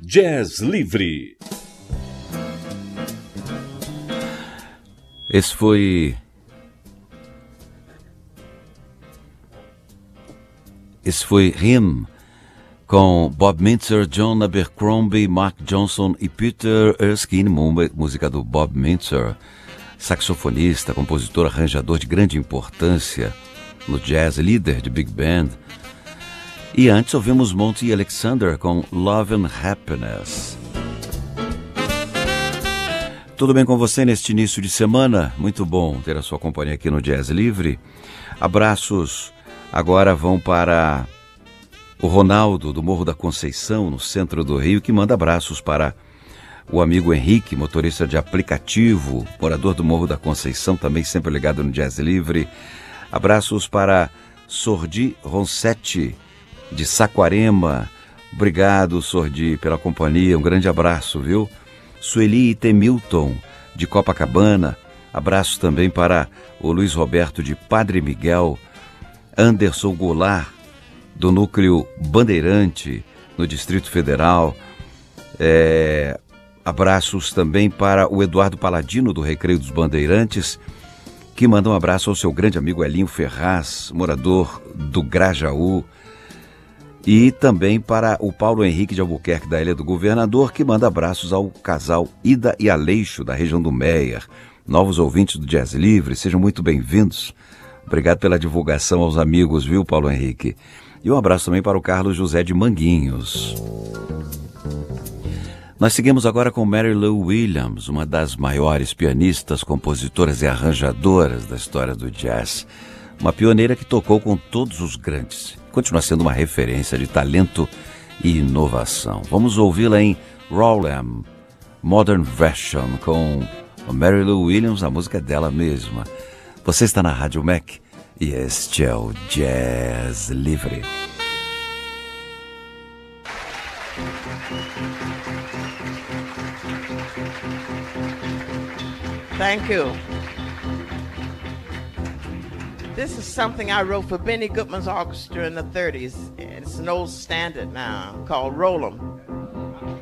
Jazz Livre. Esse foi Him, com Bob Mintzer, John Abercrombie, Mark Johnson e Peter Erskine, música do Bob Mintzer, saxofonista, compositor, arranjador de grande importância no jazz, líder de big band. E antes ouvimos Monty Alexander com Love and Happiness. Tudo bem com você neste início de semana? Muito bom ter a sua companhia aqui no Jazz Livre. Abraços agora vão para o Ronaldo, do Morro da Conceição, no centro do Rio, que manda abraços para o amigo Henrique, motorista de aplicativo, morador do Morro da Conceição, também sempre ligado no Jazz Livre. Abraços para Sordi Ronsetti, de Saquarema. Obrigado, Sordi, pela companhia. Um grande abraço, viu? Sueli e Temilton, de Copacabana. Abraços também para o Luiz Roberto, de Padre Miguel. Anderson Goulart, do Núcleo Bandeirante, no Distrito Federal. Abraços também para o Eduardo Paladino, do Recreio dos Bandeirantes, que manda um abraço ao seu grande amigo Elinho Ferraz, morador do Grajaú. E também para o Paulo Henrique de Albuquerque, da Ilha do Governador, que manda abraços ao casal Ida e Aleixo, da região do Meier. Novos ouvintes do Jazz Livre, sejam muito bem-vindos. Obrigado pela divulgação aos amigos, viu, Paulo Henrique? E um abraço também para o Carlos José de Manguinhos. Nós seguimos agora com Mary Lou Williams, uma das maiores pianistas, compositoras e arranjadoras da história do jazz. Uma pioneira que tocou com todos os grandes. Continua sendo uma referência de talento e inovação. Vamos ouvi-la em Rowlem, Modern Version, com Mary Lou Williams, a música dela mesma. Você está na Rádio Mac e este é o Jazz Livre. Thank you. This is something I wrote for Benny Goodman's orchestra in the 30s. It's an old standard now called Roll 'em.